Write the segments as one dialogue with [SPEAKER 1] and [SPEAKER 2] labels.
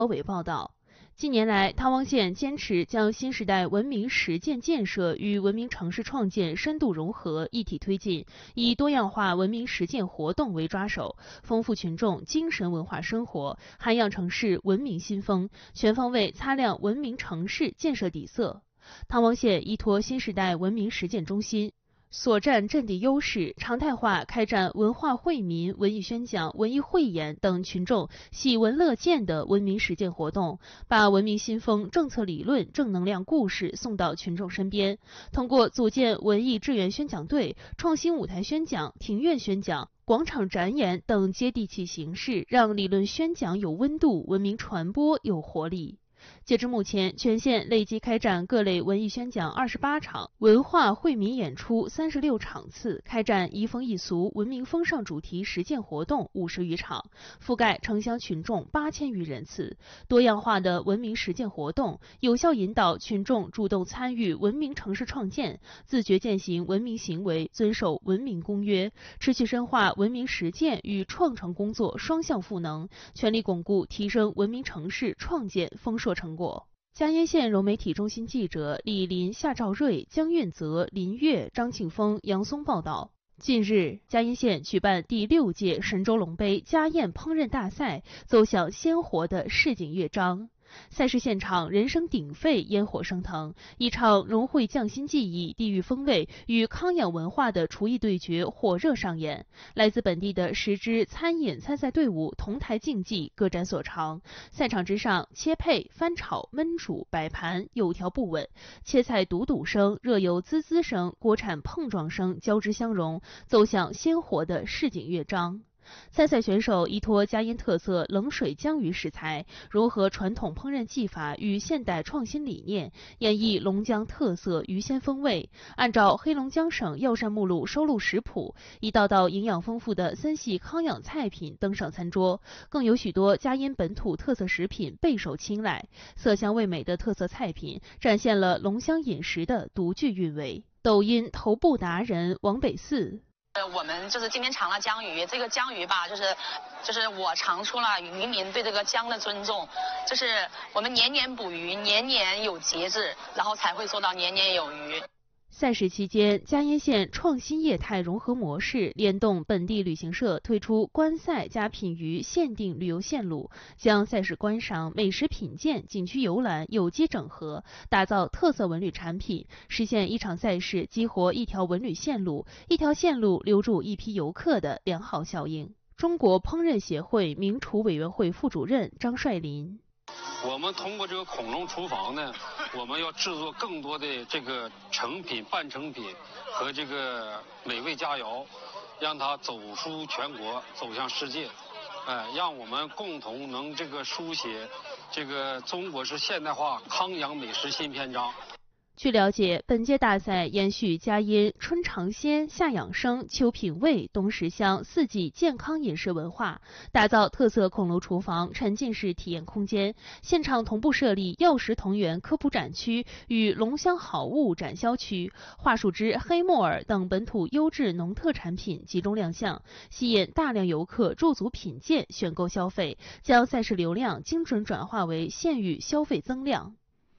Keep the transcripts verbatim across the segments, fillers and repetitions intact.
[SPEAKER 1] 俄伟报道，近年来，汤汪县坚持将新时代文明实践建设与文明城市创建深度融合，一体推进，以多样化文明实践活动为抓手，丰富群众精神文化生活，涵养城市文明新风，全方位擦亮文明城市建设底色。汤汪县依托新时代文明实践中心所占阵地优势，常态化开展文化惠民、文艺宣讲、文艺汇演等群众喜闻乐见的文明实践活动，把文明新风、政策理论、正能量故事送到群众身边。通过组建文艺志愿宣讲队、创新舞台宣讲、庭院宣讲、广场展演等接地气形式，让理论宣讲有温度，文明传播有活力。截至目前，全县累计开展各类文艺宣讲二十八场，文化惠民演出三十六场次，开展移风易俗、文明风尚主题实践活动五十余场，覆盖城乡群众八千余人次。多样化的文明实践活动，有效引导群众主动参与文明城市创建，自觉践行文明行为，遵守文明公约，持续深化文明实践与创城工作双向赋能，全力巩固提升文明城市创建丰硕成果。嘉烟县融媒体中心记者李林、夏兆瑞、江运泽、林月、张庆峰、杨松报道。近日，嘉烟县举办第六届神州龙杯家宴烹饪大赛，走向鲜活的市井乐章。赛事现场人声鼎沸，烟火升腾，一场融汇匠心技艺、地域风味与康养文化的厨艺对决火热上演。来自本地的十支餐饮参赛队伍同台竞技，各展所长。赛场之上，切配、翻炒、焖煮、摆盘有条不紊，切菜笃笃声、热油滋滋声、锅铲碰撞声交织相融，走向鲜活的市井乐章。参赛选手依托嘉烟特色冷水江鱼食材，融合传统烹饪技法与现代创新理念，演绎龙江特色鱼鲜风味。按照黑龙江省药膳目录收录食谱，一道道营养丰富的森系康养菜品登上餐桌，更有许多嘉烟本土特色食品备受青睐。色香味美的特色菜品展现了龙乡饮食的独具韵味。抖音头部达人王北四。
[SPEAKER 2] 呃，我们就是今天尝了江鱼，这个江鱼吧，就是就是我尝出了渔民对这个江的尊重，就是我们年年捕鱼，年年有节制，然后才会做到年年有余。
[SPEAKER 1] 赛事期间，嘉烟县创新业态融合模式联动本地旅行社推出观赛加品鱼限定旅游线路，将赛事观赏、美食品鉴、景区游览有机整合，打造特色文旅产品，实现一场赛事激活一条文旅线路，一条线路留住一批游客的良好效应。中国烹饪协会名厨委员会副主任张帅林。
[SPEAKER 3] 我们通过这个恐龙厨房呢，我们要制作更多的这个成品、半成品和这个美味佳肴，让它走出全国，走向世界，哎，让我们共同能这个书写这个中国式现代化康养美食新篇章。
[SPEAKER 1] 据了解，本届大赛延续嘉烟春尝鲜、夏养生、秋品味、冬食香四季健康饮食文化，打造特色孔楼厨房沉浸式体验空间。现场同步设立药食同源科普展区与龙乡好物展销区，桦树枝、黑木耳等本土优质农特产品集中亮相，吸引大量游客驻足品鉴、选购消费，将赛事流量精准转化为县域消费增量。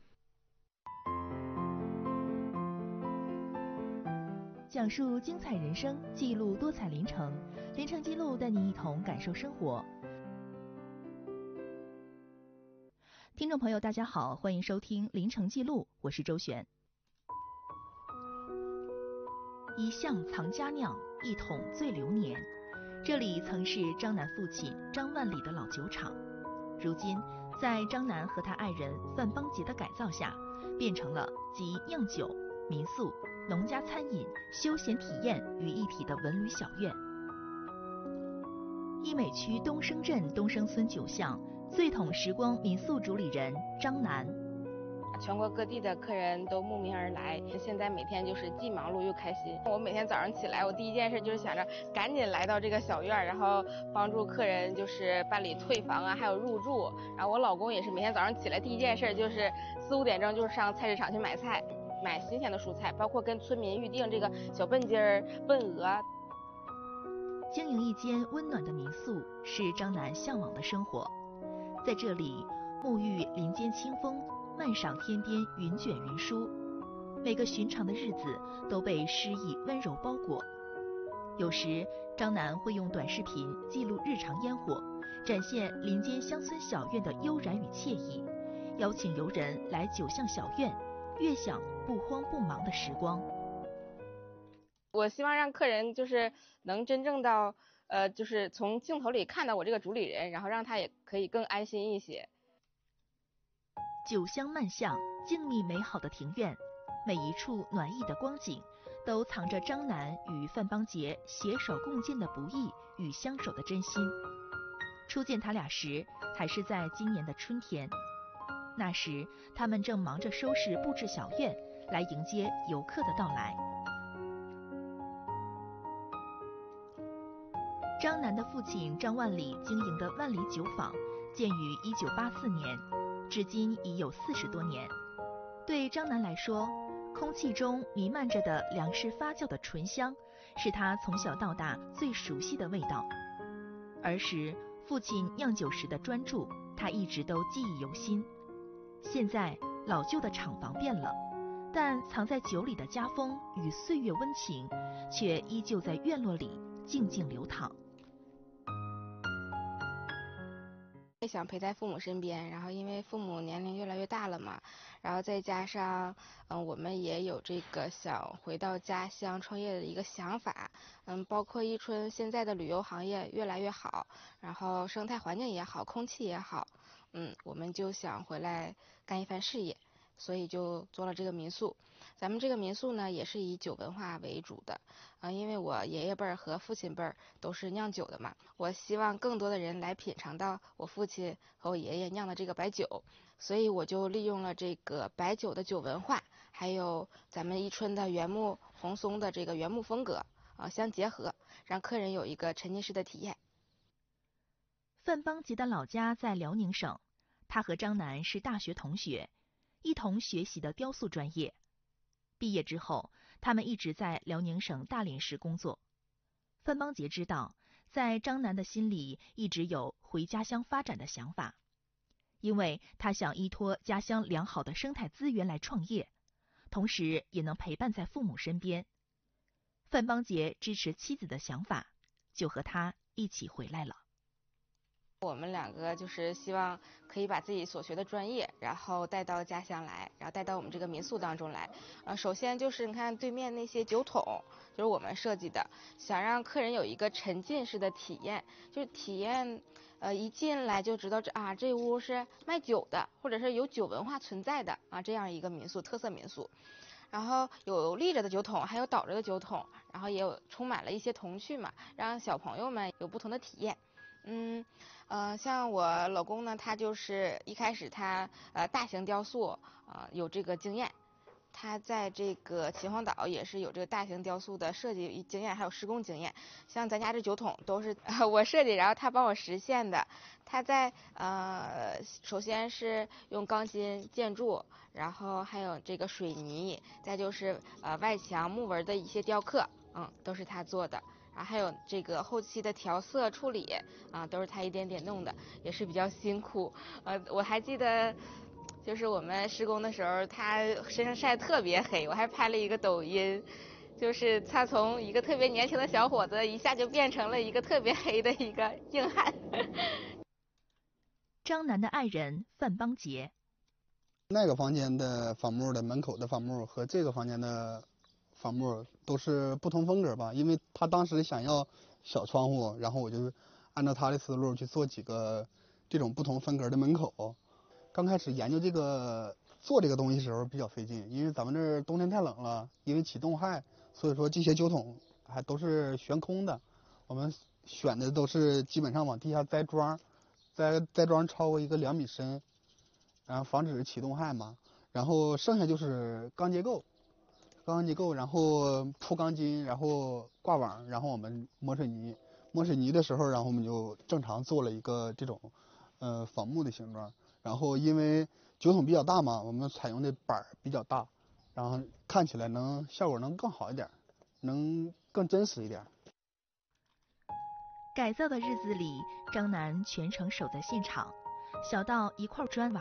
[SPEAKER 4] 讲述精彩人生，记录多彩林城，林城记录带你一同感受生活。听众朋友大家好，欢迎收听林城记录，我是周璇。一巷藏佳酿，一桶醉流年，这里曾是张楠父亲张万里的老酒厂，如今在张楠和他爱人范邦杰的改造下，变成了集酿酒、民宿、农家餐饮、休闲体验于一体的文旅小院。义美区东升镇东升村酒巷醉桶时光民宿主理人张楠。
[SPEAKER 5] 全国各地的客人都慕名而来，现在每天就是既忙碌又开心。我每天早上起来，我第一件事就是想着赶紧来到这个小院，然后帮助客人就是办理退房啊，还有入住。然后我老公也是每天早上起来第一件事就是四五点钟就是上菜市场去买菜，买新鲜的蔬菜，包括跟村民预定这个小笨鸡儿、笨鹅。
[SPEAKER 4] 经营一间温暖的民宿是张楠向往的生活，在这里沐浴林间清风，漫赏天边云卷云舒。每个寻常的日子都被诗意温柔包裹。有时，张楠会用短视频记录日常烟火，展现林间乡村小院的悠然与惬意，邀请游人来九巷小院，悦享不慌不忙的时光。
[SPEAKER 5] 我希望让客人就是能真正到，呃，就是从镜头里看到我这个主理人，然后让他也可以更安心一些。
[SPEAKER 4] 酒香漫巷，静谧美好的庭院，每一处暖意的光景，都藏着张楠与范邦杰携手共建的不易与相守的真心。初见他俩时，还是在今年的春天，那时他们正忙着收拾布置小院，来迎接游客的到来。张楠的父亲张万里经营的万里酒坊，建于一九八四年，至今已有四十多年。对张楠来说，空气中弥漫着的粮食发酵的醇香，是他从小到大最熟悉的味道。儿时父亲酿酒时的专注，他一直都记忆犹新。现在老旧的厂房变了，但藏在酒里的家风与岁月温情，却依旧在院落里静静流淌。
[SPEAKER 5] 想陪在父母身边，然后因为父母年龄越来越大了嘛，然后再加上嗯我们也有这个想回到家乡创业的一个想法，嗯包括伊春现在的旅游行业越来越好，然后生态环境也好，空气也好，嗯我们就想回来干一番事业，所以就做了这个民宿。咱们这个民宿呢也是以酒文化为主的，啊、呃，因为我爷爷辈儿和父亲辈儿都是酿酒的嘛，我希望更多的人来品尝到我父亲和我爷爷酿的这个白酒，所以我就利用了这个白酒的酒文化，还有咱们伊春的原木红松的这个原木风格啊、呃、相结合，让客人有一个沉浸式的体验。
[SPEAKER 4] 范邦杰的老家在辽宁省，他和张楠是大学同学，一同学习的雕塑专业。毕业之后，他们一直在辽宁省大连市工作。范邦杰知道，在张楠的心里一直有回家乡发展的想法，因为他想依托家乡良好的生态资源来创业，同时也能陪伴在父母身边。范邦杰支持妻子的想法，就和他一起回来了。
[SPEAKER 5] 我们两个就是希望可以把自己所学的专业，然后带到家乡来，然后带到我们这个民宿当中来。呃，首先就是你看对面那些酒桶，就是我们设计的，想让客人有一个沉浸式的体验，就是体验，呃，一进来就知道这啊这屋是卖酒的，或者是有酒文化存在的啊这样一个民宿，特色民宿。然后有立着的酒桶，还有倒着的酒桶，然后也有充满了一些童趣嘛，让小朋友们有不同的体验。嗯，呃，像我老公呢，他就是一开始他呃大型雕塑呃有这个经验，他在这个秦皇岛也是有这个大型雕塑的设计经验，还有施工经验。像咱家这酒桶都是、呃、我设计，然后他帮我实现的。他在呃首先是用钢筋建筑，然后还有这个水泥，再就是呃外墙木纹的一些雕刻，嗯，都是他做的。啊，还有这个后期的调色处理啊，都是他一点点弄的，也是比较辛苦。呃，我还记得，就是我们施工的时候，他身上晒得特别黑，我还拍了一个抖音，就是他从一个特别年轻的小伙子，一下就变成了一个特别黑的一个硬汉。
[SPEAKER 4] 张楠的爱人范邦杰，
[SPEAKER 6] 那个房间的仿木的门口的仿木和这个房间的仿木都是不同风格吧，因为他当时想要小窗户，然后我就按照他的思路去做几个这种不同风格的门口。刚开始研究这个做这个东西的时候比较费劲，因为咱们这儿冬天太冷了，因为起冻害，所以说这些酒桶还都是悬空的，我们选的都是基本上往地下栽桩，栽栽桩超过一个两米深，然后防止起冻害嘛。然后剩下就是钢结构。钢结构，然后铺钢筋，然后挂网，然后我们抹水泥。抹水泥的时候，然后我们就正常做了一个这种，呃，仿木的形状。然后因为酒桶比较大嘛，我们采用的板比较大，然后看起来能效果能更好一点，能更真实一点。
[SPEAKER 4] 改造的日子里，张楠全程守在现场， 小到一块砖瓦。